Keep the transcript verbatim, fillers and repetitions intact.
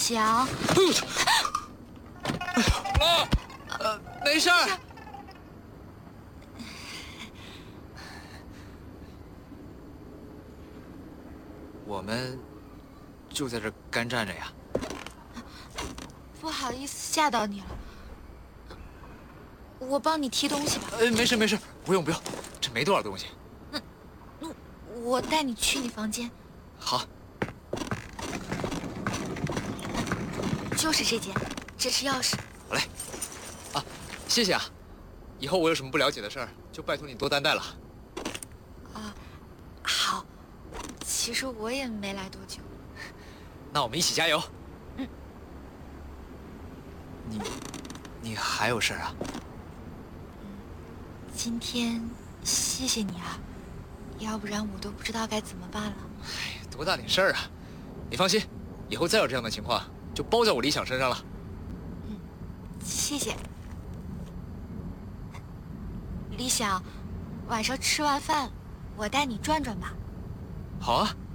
翔。 哎呦我去！哎呦，妈，呃，没事儿。我们就在这干站着呀。 不好意思吓到你了，我帮你提东西吧。 呃，没事没事，不用不用，这没多少东西。 嗯，那我带你去你房间。 好。 就是这间，这是钥匙。 好嘞。啊，谢谢啊。以后我有什么不了解的事儿，就拜托你多担待了。 啊，好。其实我也没来多久。 那我们一起加油。 嗯。 你，你还有事儿啊？ 嗯，今天谢谢你啊，要不然我都不知道该怎么办了。 哎，多大点事儿啊！你放心，以后再有这样的情况，就包在我李想身上了。 嗯，谢谢。李想，晚上吃完饭，我带你转转吧。 好啊。